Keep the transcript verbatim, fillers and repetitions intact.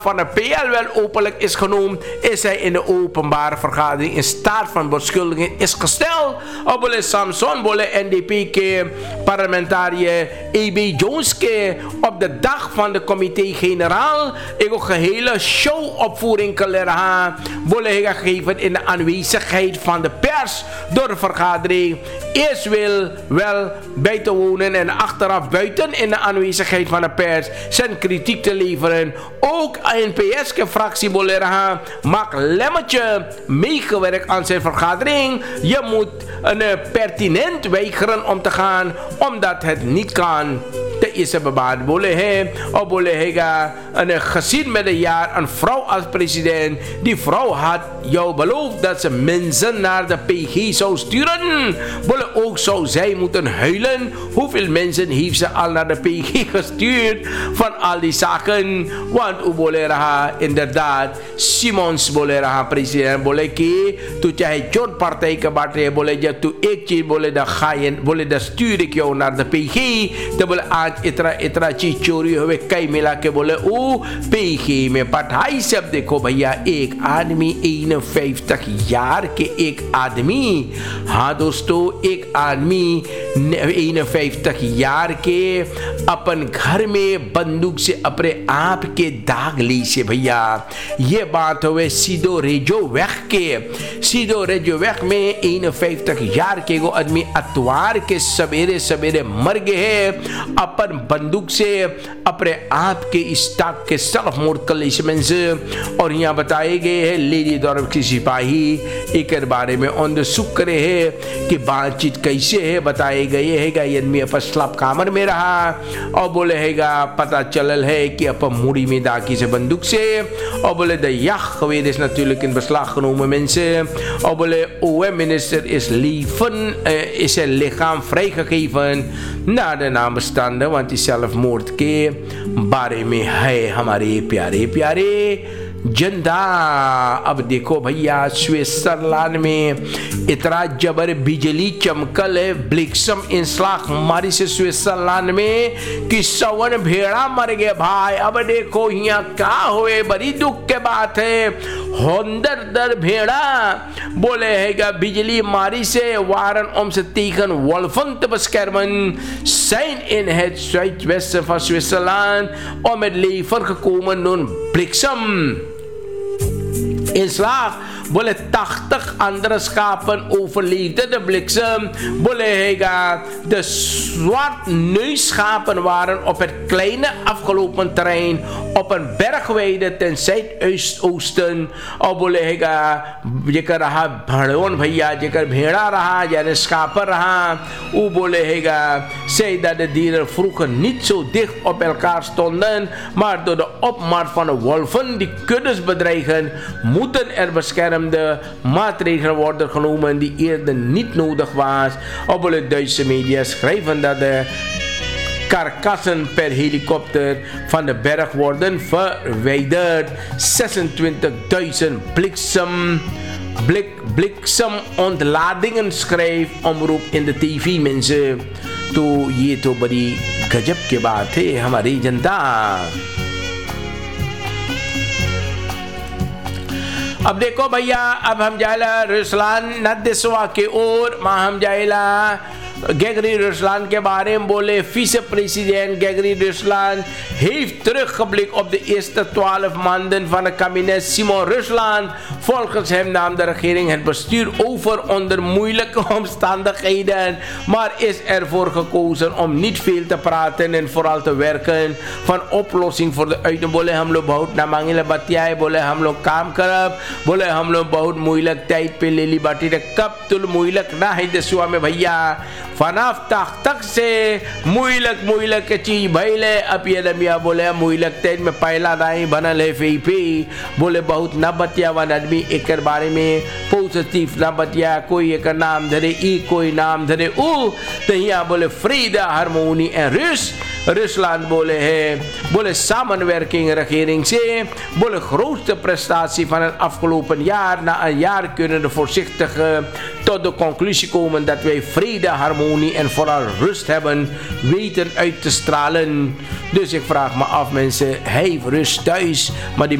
van de P L wel openlijk is genoemd, is hij in de openbare vergadering in staat van beschuldiging is gesteld. Obole Samson, bole N D P ke parlementariër E B Jones ke op de dag van de comité-generaal ik ook gehele showopvoering kan leren bole hij gegeven in de aanwezigheid van de pers door de vergadering. Eerst wil wel buiten wonen en achteraf buiten in de aanwezigheid van de pers zijn kritiek te leveren. Ook N P S-fractie Bolera Mark Lemmetje meegewerkt aan zijn vergadering. Je moet een pertinent weigeren om te gaan, omdat het niet kan. De is een bebaard Bolehe, of Bolehega, een gezin met een jaar, een vrouw als president. Die vrouw had jou beloofd dat ze mensen naar de P G zou sturen. Bolle ook zou zij moeten huilen. Hoeveel mensen heeft ze al naar de P G gestuurd van al die zaken? Want u Bolera inderdaad, Simons Bolera president Boleki, toen jij John partij kabatte Boletje, toen ik je Bolle da ga je Bolle da stuur ik jou naar de P G. De Bolle aan इतना इतना चीज चोरी हुए कई मिला के बोले ओ पेखी में पढ़ाई सब देखो भैया एक आदमी eenenvijftig jaar के एक आदमी हाँ दोस्तों एक आदमी eenenvijftig jaar के अपन घर में बंदूक से अपने आप के दाग ली से भैया ये बात हुए सीधो रेजो वेख के सीधो रेजो वेख में eenenvijftig jaar के वो आदमी अतवार के सवेरे सवेरे मर गए हैं अपन बंदूक से अपने आप के इस ताक के सेल्फ मोर्ड कलेशमेंट से और यहाँ बताए गए हैं लेडी दौर की सिपाही एक बारे में ऑन सुख करे है कि बातचीत कैसे है बताए गए है आदमी अपन स्लैप कामर में रहा और बोले हैगा पता चलल है कि अपन मुड़ी में दाकी से बंदूक से और बोले द यख weet is natuurlijk in beslag genomen mensen और बोले ओए minister is lieven uh, is zijn lichaam vrijgegeven na de nabestaanden want die zelfmoord के बारे में है हमारे प्यारे प्यारे जनता। अब देखो भैया स्विट्जरलैंड में इतना जबर बिजली चमकल है ब्लिक्सम इंसलाख मारी से स्विट्जरलैंड में कि सवन भेड़ा मर गए भाई। अब देखो यहाँ क्या हुए बड़ी दुख के बात है होंदर दर भेड़ा बोले हैगा बिजली मारी से वारन om से tegen wolven te beschermen zijn in het zuidwesten van Zwitserland om het leven gekomen door bliksem. Inslag बोले tachtig andere schapen overleefden de bliksem. Bolle hega de zwart neusschapen waren op het kleine afgelopen terrein op een bergweide ten zuidoosten. और बोले हैगा जेकर रहा भड़ोन भैया जेकर भेड़ा रहा यानी schapen रहा u बोले हैगा zei dat de dieren vroeger niet zo dicht op elkaar stonden maar door de opmars van de wolven die kuddes bedreigen moeten er beschermd de maatregelen worden genomen die eerder niet nodig was. Op de Duitse media schrijven dat de karkassen per helikopter van de berg worden verwijderd. zesentwintigduizend bliksem blik, bliksemontladingen schrijft omroep in de T V mensen. तो ये तो बड़ी गजब की बात है हमारी जनता। अब देखो भैया अब हम जाएला रुसलान नदेसवा के ओर मां हम जाएला Gregory Rusland के बारे में बोले vice-president Gregory Rusland heeft teruggeblikt op de eerste twaalf maanden van het kabinet Simon Rusland. Volgens hem nam de regering het bestuur over onder moeilijke omstandigheden, maar is ervoor gekozen om niet veel te praten en vooral te werken van oplossing voor de uitdaging. बोले हम लोग बहुत नामांगिले बतियाए बोले हम लोग काम करब बोले हम लोग बहुत मुइलक टाइट पे ले ली बाटी रे कब तुल मुइलक ना है देशवा में भैया फनाफ तक तक से मुइलक मुइलक के चीज भैले अब ये लमिया बोले मुइलक टाइट में पहला नहीं बनल है फी फी बोले बहुत ना बतिया वन आदमी एक बारे में पॉजिटिव ना बतिया कोई एक नाम धरे ई कोई नाम धरे ऊ तो यहाँ बोले फ्रीदा हार्मोनी एंड रिस Rusland bolle he, bolle samenwerking regering C, bolle grootste prestatie van het afgelopen jaar. Na een jaar kunnen de voorzichtige tot de conclusie komen dat wij vrede, harmonie en vooral rust hebben weten uit te stralen. Dus ik vraag me af mensen, hij heeft rust thuis, maar die